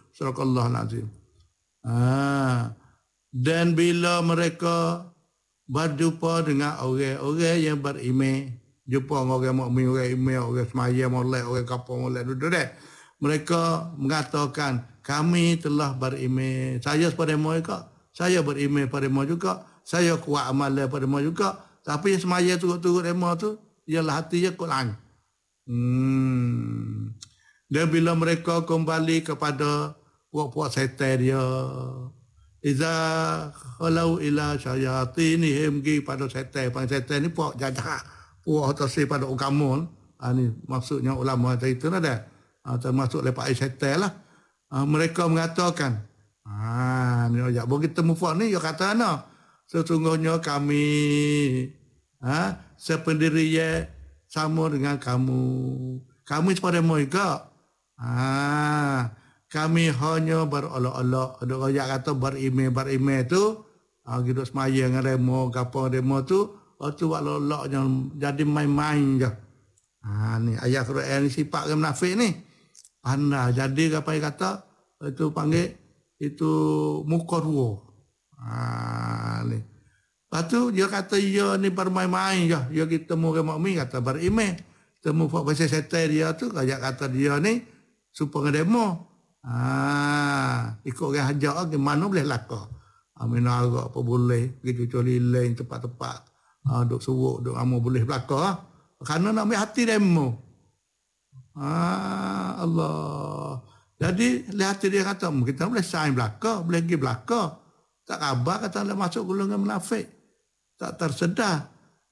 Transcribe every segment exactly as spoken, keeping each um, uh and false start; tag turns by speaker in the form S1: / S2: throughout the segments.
S1: Sadaqallahul azim. Ah, dan bila mereka berjumpa dengan orang-orang yang beriman, jumpa dengan orang mukmin, orang iman, orang semaya molek, orang kapal molek duduk dah. Mereka mengatakan, kami telah beriman. Saya pada mereka, saya beriman pada mereka juga. Saya kuat amalan pada mereka juga. Tapi semaya turut-turut demo tu, ialah hatinya Quran. Hmm. Dan bila mereka kembali kepada puak-puak setan dia, iza khalau ila syayatinihim, gi pada setan. Pada setan ni puak jadah, puak tersi pada agama. Ha, ni maksudnya ulama itu ada. Ha, termasuk lepas setan lah. Ha, mereka mengatakan, ha, ni ajak bagi temu puak ni, dia kata ana, sesungguhnya kami ha, sependirian sama dengan kamu. Kami sepada mereka. Ha, kami hanya berolok-olok. Ada orang kata berimeh-berimeh tu, ha, kita semaya dengan demo, kapal demo tu, waktu olok-olok jadi main-main je. Ha, ni ayat Quran ni sifat ke munafik ni. Pandai. Jadi apa yang kata, itu panggil, itu muka dua. Ha, ni. Lepas tu dia kata, ya ni bermain-main je. Ya kita temu orang mukmin kata berimeh. Temu buat bahasa setan dia tu, ayat kata dia ni, supaya demo. Ah, ikut orang hajak ke mana boleh laka. Amin arak apa boleh, pergi cucuk lilin tempat-tempat. Ah, duk suwuk, duk amu boleh belaka. Kerana nak ambil hati demo. Ah, Allah. Jadi lihat hati dia kata, kita boleh saing belaka, boleh pergi belaka. Tak khabar kata nak masuk golongan munafik. Tak tersedar.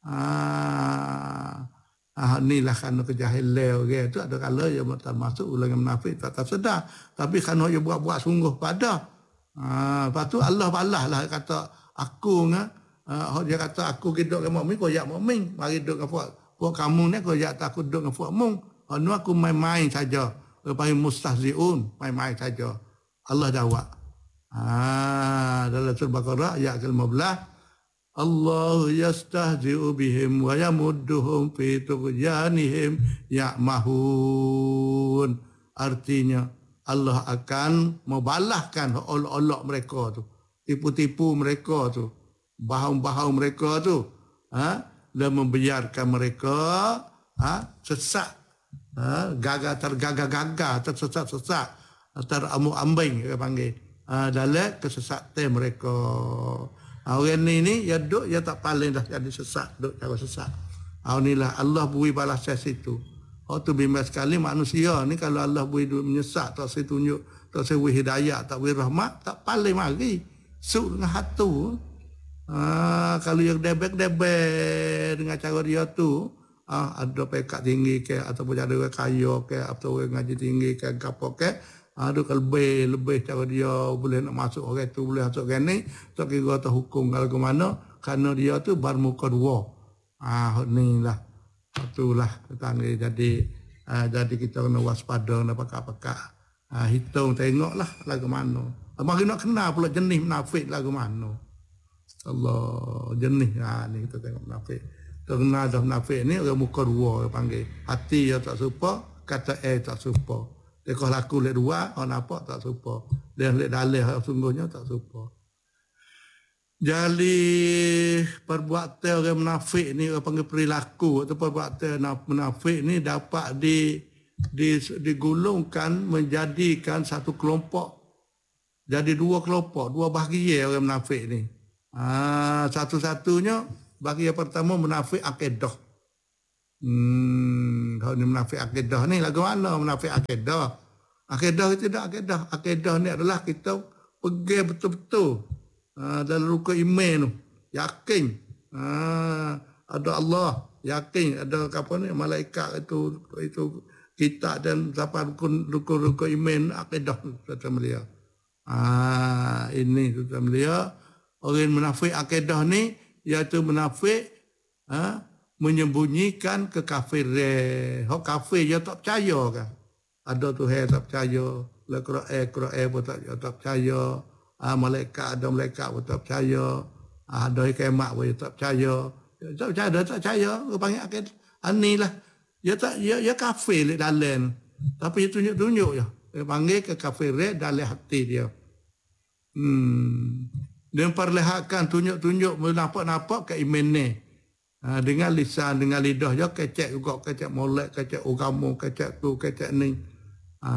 S1: Ah, Ah, inilah kerana kejahilan orang tu ada kala dia termasuk ulangan munafik tak tersedar. Tapi kerana dia buat-buat sungguh pada. Ah, lepas tu Allah balas lah kata aku ngah. Ah, dia kata aku hidup dengan mukmin kau jak mukmin. Mari hidup dengan puak puak kamu ni kau jak tak aku hidup dengan puak mung. Ah, nu aku main-main saja. Lepas mustahziun, main-main saja. Allah jawab. Ah, dalam surah Baqarah ayat ke lima belas. Allah yastahzi'u bihim wa yamudduhum fi tughyanihim ya'mahun. Artinya Allah akan membalaskan olok-olok mereka tu, tipu-tipu mereka tu, bahau-bahau mereka tu, ha? Dan membiarkan mereka ha? sesat, ha? gagal tergagah-gagah, tersesat-sesat, teramu-ambing dia panggil, ha? Dalam kesesatan mereka. Orang ni ni ya duk ya tak paling dah jadi sesat, duk cara sesat. Ah inilah Allah beri balasan situ. Oh tu bimbang sekali manusia ni kalau Allah beri menyesat tak saya tunjuk, tak saya beri hidayah, tak beri rahmat, tak paling mari. Suk dengan hatu. Ah kalau yang debek-debek dengan cara dia tu, ah ada pekat tinggi ke ataupun ada orang kaya ke atau orang ngaji tinggi ke apa ke, ada lebih lebih cara dia boleh nak masuk orang tu boleh masuk orang ni tak kira atas hukum kalau ke mana kerana dia tu bermuka dua. Ah ni lah itulah tangga jadi ah, jadi kita kena waspada nak pakak-pakak ah, hitung tengoklah lagu mana mari nak kenal pula jenis munafik lagu mana. Allah jenis ah, ni kita tengok munafik kenal dah munafik ni orang muka dua dia panggil hati dia tak serupa kata eh tak serupa. Dia kalau laku lek dua, orang nampak tak serupa. Dia lek dalih sungguhnya tak serupa. Jadi perbuatan orang munafik ni, orang panggil perilaku atau perbuatan munafik ni dapat di, di digulungkan menjadikan satu kelompok. Jadi dua kelompok, dua bahagian orang munafik ni. Ha, satu-satunya bahagian pertama munafik akidah. Hmm, kalau ni munafik akidah ni lagu mana munafik akidah? Akidah itu tidak akidah. Akidah ni adalah kita pergi betul-betul uh, dalam rukun iman tu, yakin uh, ada Allah, yakin ada apa ni malaikat itu itu kita dan siapa rukun rukun rukun iman akidah kata beliau. Ah ini kata beliau orang munafik akidah ni iaitu munafik ah menyembunyikan kekafiran. Hak kafir dia tak percaya kan. Ada Tuhan tak percaya, Al-Quran Quran pun tak, tak percaya, ah, malaikat ada malaikat pun tak percaya, ah, ada kiamat pun tak percaya. Tak percaya, dia tak percaya, dia panggil akid. Anilah. Dia tak dia, dia kafir di dalam. Tapi dia tunjuk-tunjuk je. dia panggil kekafiran dalam hati dia. Hmm. Dia perlihatkan tunjuk-tunjuk nampak-nampak keiman ni. Ha, dengan lisan, dengan lidah dia kecek juga, kecek molek, kecek agama, kecek tu, kecek ni. Ha.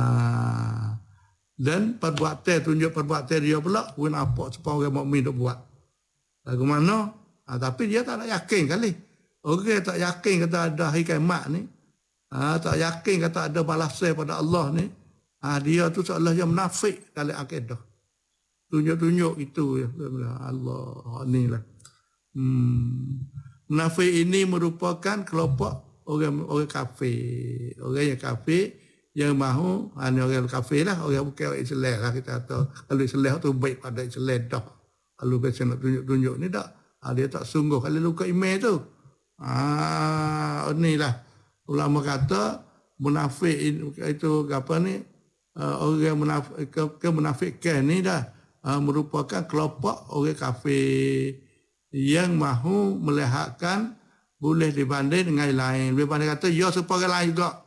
S1: Dan perbuatan, tunjuk perbuatan dia pula, pun nampak supaya orang mukmin dia buat. Lagu mana? Ha, tapi dia tak nak yakin kali. Orang tak yakin kata ada hari kiamat ni. Ha, tak yakin kata ada balasan pada Allah ni. Ha, dia tu seolah dia munafik dalam akidah. Tunjuk-tunjuk itu ya. Allah ni lah. Hmm. Munafik ini merupakan kelompok orang orang kafir. Orang yang kafir yang mahu, hanya orang kafir lah. Orang bukan orang Islam lah kita tahu. Kalau Islam tu baik pada Islam dah. Kalau biasa nak tunjuk-tunjuk ni tak. Ha, dia tak sungguh kalau luka iman tu. Ah, inilah ulama kata munafik itu apa ni uh, orang munafik ke, kemunafikan ni dah uh, merupakan kelompok orang kafir yang mahu melihatkan boleh dibanding dengan yang lain. Lebih pandai kata ya supaya orang lain juga.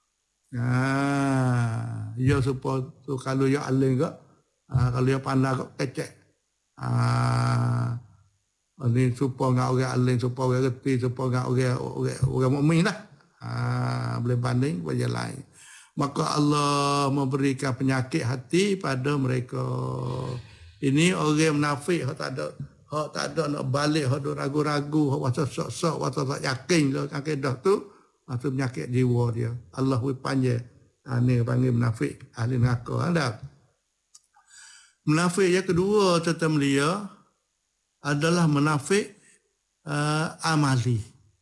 S1: Ah, ya supaya tu kalau ya alim juga. Ah, kalau ya pandai kok kecek. Ah, ini supaya dengan orang alim, supaya orang reti, supaya dengan orang orang, orang mukmin lah. Ha, boleh banding dengan lain. Maka Allah memberikan penyakit hati pada mereka. Ini orang munafik, hak tak ada, hak tak ada nak balik, hak ada ragu-ragu, hak wasa sok-sok, wasa tak yakin lah akidah tu, itu penyakit jiwa dia. Allah wi panjang. Ha, ni panggil munafik, ahli neraka. Ada. Munafik yang kedua tentang dia adalah munafik uh, amali.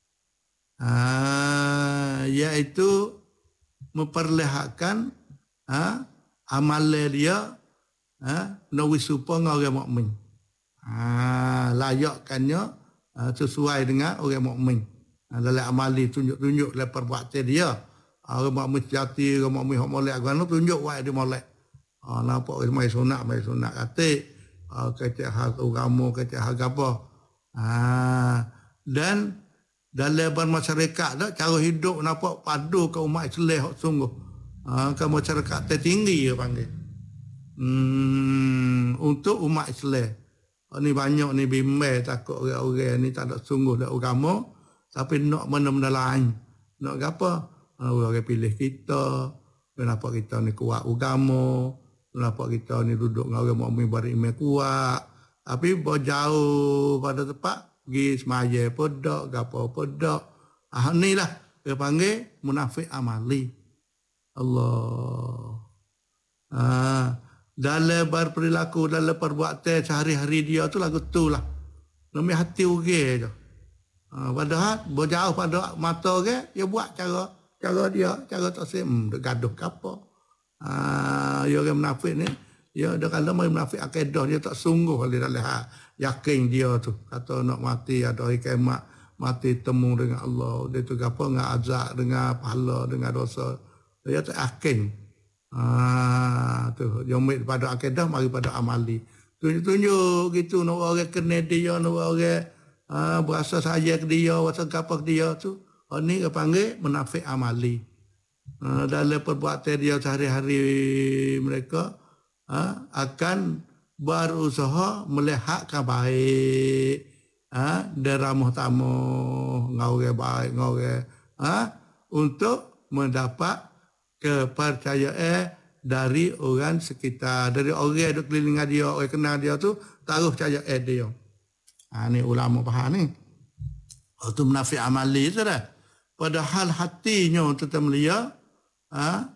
S1: Uh, iaitu memperlihatkan uh, amalan dia uh, nawi serupa dengan orang mukmin. Uh, layakkannya uh, sesuai dengan orang mukmin. Uh, dalam amali tunjuk-tunjuk dalam perbuatan dia. Uh, orang mukmin sejati, orang mukmin hak molek agama tunjuk wae dia molek. Uh, nampak dia mai sunat, mai sunat katik. Uh, kecek hak agama, kecek hak apa. Ha, dan dalam bermasyarakat dah cara hidup nampak padu ke umat Islam sungguh. Ha, ke masyarakat tertinggi dia panggil. Hmm, untuk umat Islam. Oh, ni banyak ni bimbang takut orang-orang ni tak ada sungguh dak agama tapi nak benda-benda lain. Nak apa? Ha, orang pilih kita, kenapa kita ni kuat agama. Kenapa kita ni duduk dengan orang mukmin beriman kuat. Tapi berjauh pada tempat. Pergi semaya pedok, gapo pedok. Ah, inilah dia panggil munafik amali. Allah. Ah, dalam berperilaku, dalam perbuatan sehari-hari dia tu lagu tu lah. Namanya hati orang je. Ah, padahal berjauh pada mata orang, dia buat cara cara dia, cara tak sim, dia gaduh kapal. Ah, ya orang munafik ni, ya dia kalau mai munafik akidah dia tak sungguh kalau dalam yakin dia tu kata nak mati ada hari kiamat mati temu dengan Allah dia tu apa dengan azab dengan pahala dengan dosa dia tak yakin. Ah tu dia ambil pada akidah mari pada amali. Tunjuk-tunjuk gitu nak orang kena dia nak orang ah berasa saya ke dia berasa apa ke dia tu. Oh ni dia panggil munafik amali. Uh, dalam perbuatan dia sehari-hari mereka uh, akan berusaha melihatkan baik uh, dan ramah tamu dengan baik dengan uh, untuk mendapat kepercayaan dari orang sekitar, dari orang yang duduk keliling dia, orang kenal dia tu taruh percaya dia. Ha, ni ulama faham ni. Itu munafik amali tu dah. Padahal hatinya tetap mulia, ha,